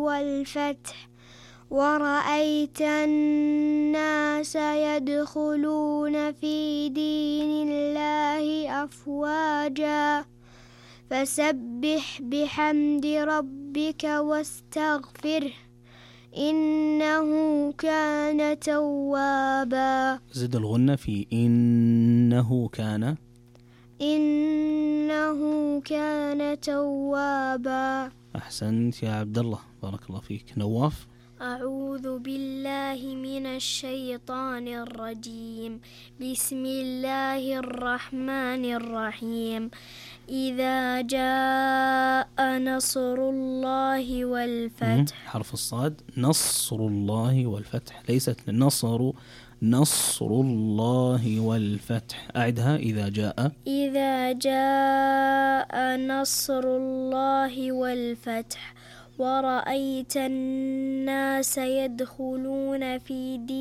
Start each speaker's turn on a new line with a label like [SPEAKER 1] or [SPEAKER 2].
[SPEAKER 1] والفتح ورأيت الناس يدخلون في دين الله أفواجا فسبح بحمد ربك واستغفره إنه كان توابا.
[SPEAKER 2] زد الغنة في إنه كان
[SPEAKER 1] توابا.
[SPEAKER 2] أحسنت يا عبد الله، بارك الله فيك. نواف.
[SPEAKER 3] أعوذ بالله من الشيطان الرجيم. بسم الله الرحمن الرحيم. إذا جاء نصر الله والفتح.
[SPEAKER 2] حرف الصاد، نصر الله والفتح، ليست نصر الله والفتح. أعدها. إذا جاء
[SPEAKER 3] نصر الله والفتح ورأيت الناس يدخلون في دين